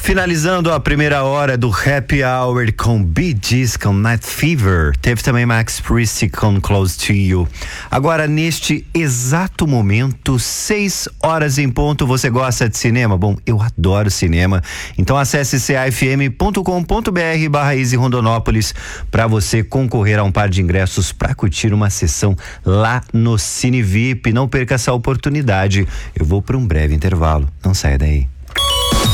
Finalizando a primeira hora do Happy Hour com Bee Gees com Night Fever. Teve também Max Priest com Close to You. Agora, neste exato momento, 6 horas em ponto, você gosta de cinema? Bom, eu adoro cinema. Então acesse cafm.com.br/Easy Rondonópolis para você concorrer a um par de ingressos para curtir uma sessão lá no Cine VIP. Não perca essa oportunidade. Eu vou para um breve intervalo. Não saia daí.